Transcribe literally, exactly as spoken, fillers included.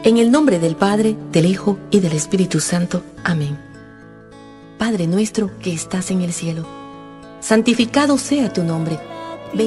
En el nombre del Padre, del Hijo y del Espíritu Santo. Amén. Padre nuestro que estás en el cielo, santificado sea tu nombre.